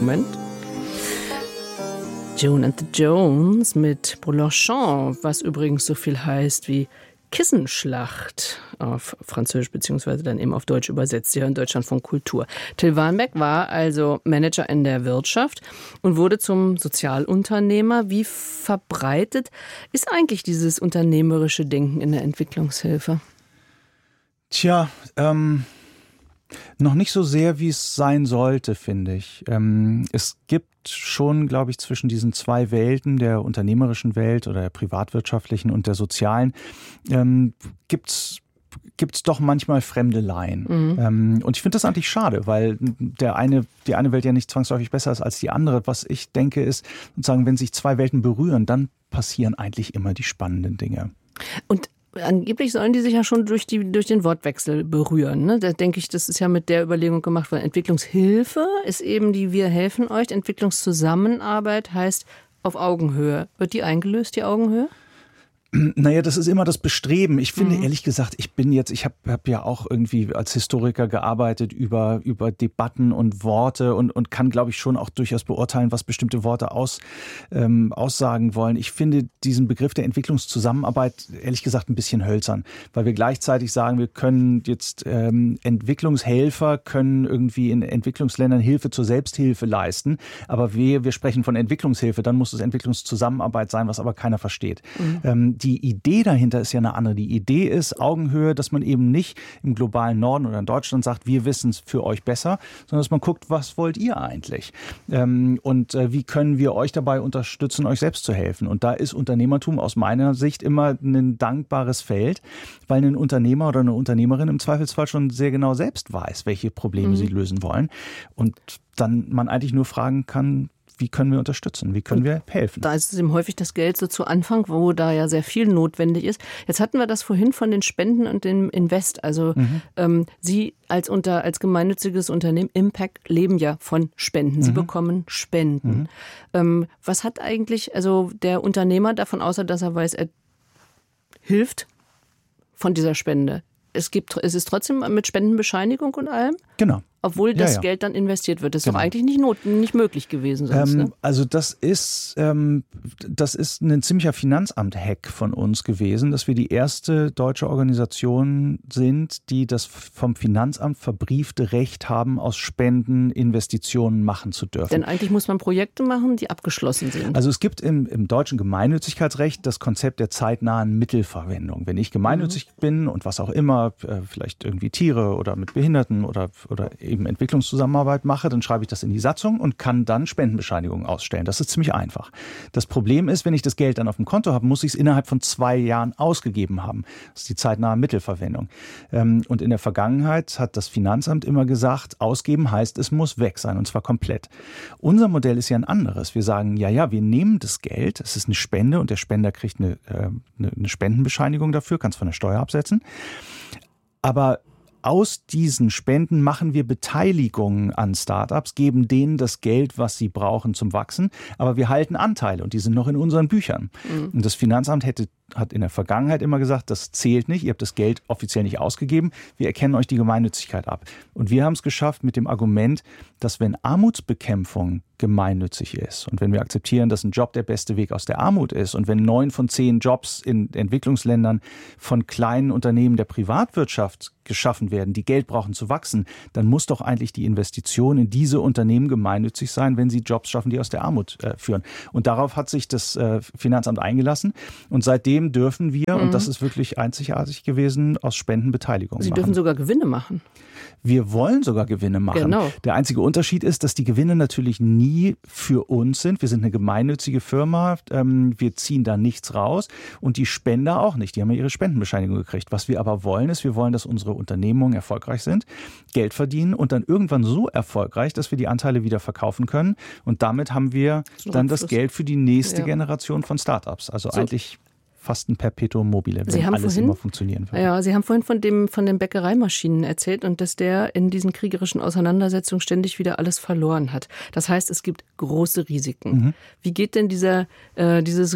Moment. Joan and the Jones mit Boulochon, was übrigens so viel heißt wie Kissenschlacht auf Französisch beziehungsweise dann eben auf Deutsch übersetzt. Sie hören Deutschlandfunk Kultur. Till Warnbeck war also Manager in der Wirtschaft und wurde zum Sozialunternehmer. Wie verbreitet ist eigentlich dieses unternehmerische Denken in der Entwicklungshilfe? Tja, noch nicht so sehr, wie es sein sollte, finde ich. Es gibt schon, glaube ich, zwischen diesen zwei Welten, der unternehmerischen Welt oder der privatwirtschaftlichen und der sozialen, gibt's doch manchmal Fremdeleien. Und ich finde das eigentlich schade, weil die eine Welt ja nicht zwangsläufig besser ist als die andere. Was ich denke ist, sozusagen, wenn sich zwei Welten berühren, dann passieren eigentlich immer die spannenden Dinge. Und angeblich sollen die sich ja schon durch den Wortwechsel berühren. Ne? Da denke ich, das ist ja mit der Überlegung gemacht worden. Entwicklungshilfe ist eben die Wir helfen euch. Entwicklungszusammenarbeit heißt auf Augenhöhe. Wird die eingelöst, die Augenhöhe? Naja, das ist immer das Bestreben. Ich finde, ehrlich gesagt, ich habe ja auch irgendwie als Historiker gearbeitet über Debatten und Worte und kann, glaube ich, schon auch durchaus beurteilen, was bestimmte Worte aussagen wollen. Ich finde diesen Begriff der Entwicklungszusammenarbeit, ehrlich gesagt, ein bisschen hölzern, weil wir gleichzeitig sagen, wir können jetzt Entwicklungshelfer können irgendwie in Entwicklungsländern Hilfe zur Selbsthilfe leisten, aber wir sprechen von Entwicklungshilfe, dann muss es Entwicklungszusammenarbeit sein, was aber keiner versteht. Die Idee dahinter ist ja eine andere. Die Idee ist Augenhöhe, dass man eben nicht im globalen Norden oder in Deutschland sagt, wir wissen es für euch besser, sondern dass man guckt, was wollt ihr eigentlich? Und wie können wir euch dabei unterstützen, euch selbst zu helfen? Und da ist Unternehmertum aus meiner Sicht immer ein dankbares Feld, weil ein Unternehmer oder eine Unternehmerin im Zweifelsfall schon sehr genau selbst weiß, welche Probleme sie lösen wollen. Und dann man eigentlich nur fragen kann, wie können wir unterstützen? Wie können wir helfen? Da ist es eben häufig das Geld so zu Anfang, wo da ja sehr viel notwendig ist. Jetzt hatten wir das vorhin von den Spenden und dem Invest. Also Sie als gemeinnütziges Unternehmen Impact leben ja von Spenden. Sie bekommen Spenden. Was hat eigentlich also der Unternehmer davon, außer dass er weiß, er hilft von dieser Spende? Es ist trotzdem mit Spendenbescheinigung und allem? Genau. Obwohl das Geld dann investiert wird. Das ist doch eigentlich nicht möglich gewesen sonst. Ne? Also das ist ein ziemlicher Finanzamt-Hack von uns gewesen, dass wir die erste deutsche Organisation sind, die das vom Finanzamt verbriefte Recht haben, aus Spenden Investitionen machen zu dürfen. Denn eigentlich muss man Projekte machen, die abgeschlossen sind. Also es gibt im deutschen Gemeinnützigkeitsrecht das Konzept der zeitnahen Mittelverwendung. Wenn ich gemeinnützig bin und was auch immer, vielleicht irgendwie Tiere oder mit Behinderten oder eben Entwicklungszusammenarbeit mache, dann schreibe ich das in die Satzung und kann dann Spendenbescheinigungen ausstellen. Das ist ziemlich einfach. Das Problem ist, wenn ich das Geld dann auf dem Konto habe, muss ich es innerhalb von 2 Jahren ausgegeben haben. Das ist die zeitnahe Mittelverwendung. Und in der Vergangenheit hat das Finanzamt immer gesagt, ausgeben heißt, es muss weg sein und zwar komplett. Unser Modell ist ja ein anderes. Wir sagen, ja, wir nehmen das Geld, es ist eine Spende und der Spender kriegt eine Spendenbescheinigung dafür, kann es von der Steuer absetzen. Aber aus diesen Spenden machen wir Beteiligungen an Startups, geben denen das Geld, was sie brauchen zum Wachsen, aber wir halten Anteile und die sind noch in unseren Büchern. Und das Finanzamt hat in der Vergangenheit immer gesagt, das zählt nicht, ihr habt das Geld offiziell nicht ausgegeben, wir erkennen euch die Gemeinnützigkeit ab. Und wir haben es geschafft mit dem Argument, dass wenn Armutsbekämpfung gemeinnützig ist und wenn wir akzeptieren, dass ein Job der beste Weg aus der Armut ist und wenn 9 von 10 Jobs in Entwicklungsländern von kleinen Unternehmen der Privatwirtschaft geschaffen werden, die Geld brauchen zu wachsen, dann muss doch eigentlich die Investition in diese Unternehmen gemeinnützig sein, wenn sie Jobs schaffen, die aus der Armut führen. Und darauf hat sich das Finanzamt eingelassen und seitdem dürfen wir, und das ist wirklich einzigartig gewesen, aus Spenden Beteiligung machen. Sie dürfen sogar Gewinne machen. Wir wollen sogar Gewinne machen. Genau. Der einzige Unterschied ist, dass die Gewinne natürlich nie für uns sind. Wir sind eine gemeinnützige Firma, wir ziehen da nichts raus und die Spender auch nicht. Die haben ja ihre Spendenbescheinigung gekriegt. Was wir aber wollen, ist, wir wollen, dass unsere Unternehmungen erfolgreich sind, Geld verdienen und dann irgendwann so erfolgreich, dass wir die Anteile wieder verkaufen können. Und damit haben wir dann das Geld für die nächste Generation von Startups. Also eigentlich fast ein Perpetuum mobile, wenn alles immer funktionieren würde. Ja, Sie haben vorhin von den Bäckereimaschinen erzählt und dass der in diesen kriegerischen Auseinandersetzungen ständig wieder alles verloren hat. Das heißt, es gibt große Risiken. Wie geht denn dieses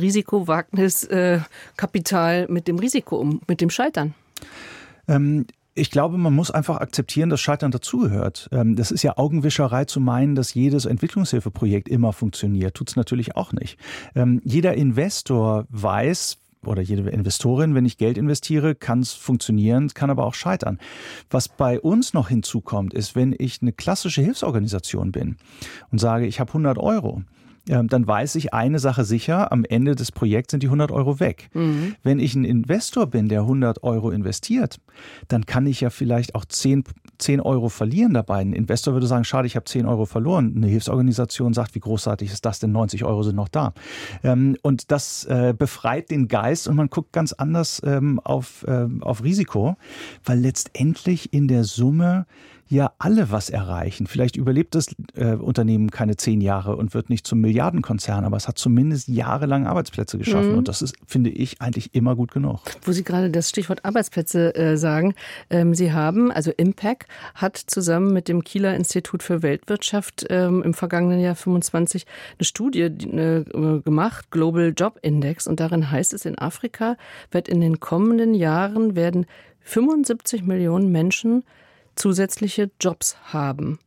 Risikowagnis Kapital mit dem Risiko um, mit dem Scheitern? Ich glaube, man muss einfach akzeptieren, dass Scheitern dazugehört. Das ist ja Augenwischerei zu meinen, dass jedes Entwicklungshilfeprojekt immer funktioniert. Tut es natürlich auch nicht. Jeder Investor weiß, oder jede Investorin, wenn ich Geld investiere, kann es funktionieren, kann aber auch scheitern. Was bei uns noch hinzukommt, ist, wenn ich eine klassische Hilfsorganisation bin und sage, ich habe 100 Euro, dann weiß ich eine Sache sicher, am Ende des Projekts sind die 100 Euro weg. Mhm. Wenn ich ein Investor bin, der 100 Euro investiert, dann kann ich ja vielleicht auch 10 Euro verlieren dabei. Ein Investor würde sagen, schade, ich habe 10 Euro verloren. Eine Hilfsorganisation sagt, wie großartig ist das denn, 90 Euro sind noch da. Und das befreit den Geist und man guckt ganz anders auf Risiko, weil letztendlich in der Summe ja alle was erreichen. Vielleicht überlebt das Unternehmen keine 10 Jahre und wird nicht zum Milliardenkonzern, aber es hat zumindest jahrelang Arbeitsplätze geschaffen. Mhm. Und das ist, finde ich, eigentlich immer gut genug. Wo Sie gerade das Stichwort Arbeitsplätze sagen, Sie haben, also Impact hat zusammen mit dem Kieler Institut für Weltwirtschaft im vergangenen Jahr 25 eine Studie gemacht, Global Job Index. Und darin heißt es, in Afrika wird in den kommenden Jahren werden 75 Millionen Menschen zusätzliche Jobs haben.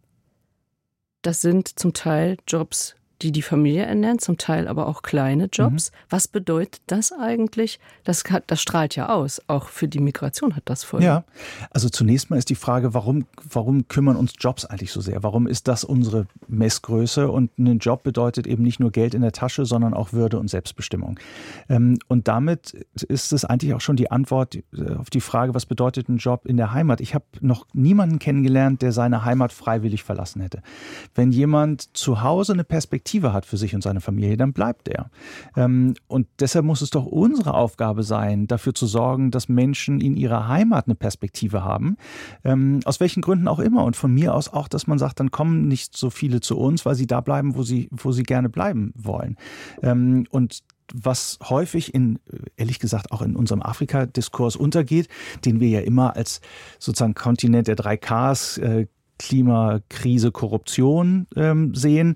Das sind zum Teil Jobs, die die Familie ernähren, zum Teil aber auch kleine Jobs. Was bedeutet das eigentlich? Das strahlt ja aus. Auch für die Migration hat das Folgen. Ja, also zunächst mal ist die Frage, warum kümmern uns Jobs eigentlich so sehr? Warum ist das unsere Messgröße? Und ein Job bedeutet eben nicht nur Geld in der Tasche, sondern auch Würde und Selbstbestimmung. Und damit ist es eigentlich auch schon die Antwort auf die Frage, was bedeutet ein Job in der Heimat? Ich habe noch niemanden kennengelernt, der seine Heimat freiwillig verlassen hätte. Wenn jemand zu Hause eine Perspektive hat für sich und seine Familie, dann bleibt er. Und deshalb muss es doch unsere Aufgabe sein, dafür zu sorgen, dass Menschen in ihrer Heimat eine Perspektive haben, aus welchen Gründen auch immer. Und von mir aus auch, dass man sagt, dann kommen nicht so viele zu uns, weil sie da bleiben, wo sie gerne bleiben wollen. Und was häufig ehrlich gesagt auch in unserem Afrika-Diskurs untergeht, den wir ja immer als sozusagen Kontinent der 3 Ks, Klimakrise, Korruption sehen.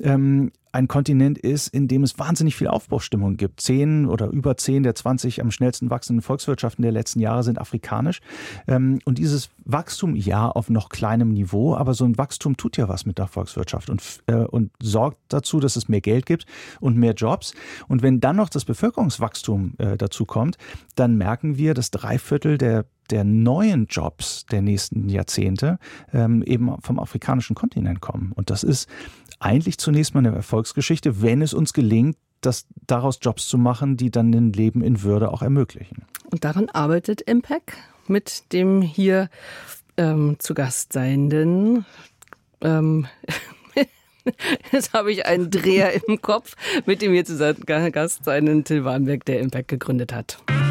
Ein Kontinent ist, in dem es wahnsinnig viel Aufbruchsstimmung gibt. 10 oder über 10 der 20 am schnellsten wachsenden Volkswirtschaften der letzten Jahre sind afrikanisch. Und dieses Wachstum, ja, auf noch kleinem Niveau, aber so ein Wachstum tut ja was mit der Volkswirtschaft und sorgt dazu, dass es mehr Geld gibt und mehr Jobs. Und wenn dann noch das Bevölkerungswachstum dazu kommt, dann merken wir, dass 3/4 der neuen Jobs der nächsten Jahrzehnte eben vom afrikanischen Kontinent kommen. Und das ist eigentlich zunächst mal eine Erfolgsgeschichte, wenn es uns gelingt, daraus Jobs zu machen, die dann ein Leben in Würde auch ermöglichen. Und daran arbeitet Impact mit dem hier zu Gast seienden jetzt habe ich einen Dreher im Kopf, mit dem hier zu Gast seinen Till Warnberg, der Impact gegründet hat.